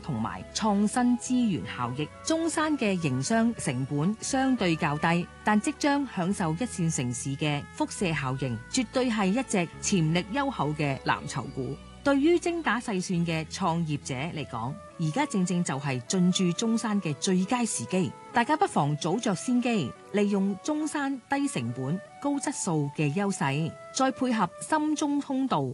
同埋創新資源效益。中山嘅營商成本相對較低，但即將享受一線城市嘅輻射效應，絕對係一隻潛力優厚嘅藍籌股。對於精打細算嘅創業者嚟講，而家正正就係進駐中山嘅最佳時機。大家不妨早着先機，利用中山低成本、高質素嘅優勢，再配合深中通道